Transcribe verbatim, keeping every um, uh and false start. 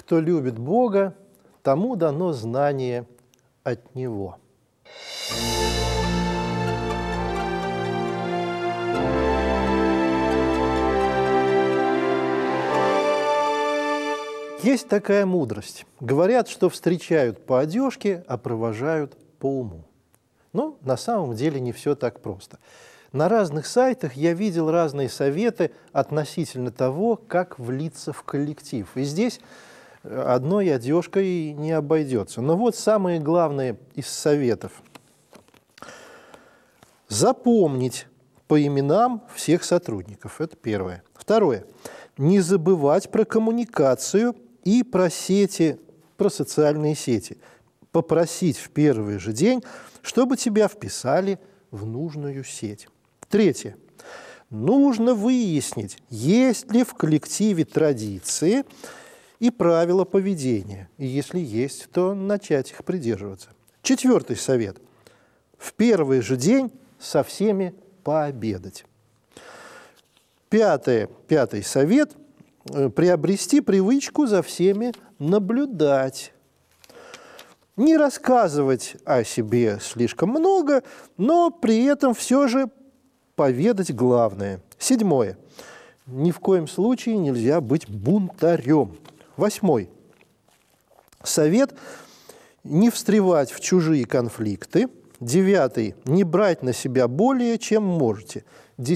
Кто любит Бога, тому дано знание от Него. Есть такая мудрость. Говорят, что встречают по одежке, а провожают по уму. Но на самом деле не все так просто. На разных сайтах я видел разные советы относительно того, как влиться в коллектив. И здесь одной одежкой не обойдется. Но вот самые главные из советов. Запомнить по именам всех сотрудников. Это первое. Второе. Не забывать про коммуникацию и про сети, про социальные сети. Попросить в первый же день, чтобы тебя вписали в нужную сеть. Третье. Нужно выяснить, есть ли в коллективе традиции и правила поведения. И если есть, то начать их придерживаться. Четвертый совет. В первый же день со всеми пообедать. Пятое, пятый совет – приобрести привычку за всеми наблюдать. Не рассказывать о себе слишком много, но при этом все же поведать главное. Седьмое. Ни в коем случае нельзя быть бунтарем. Восьмой. Совет – не встревать в чужие конфликты. Девятый. Не брать на себя более, чем можете.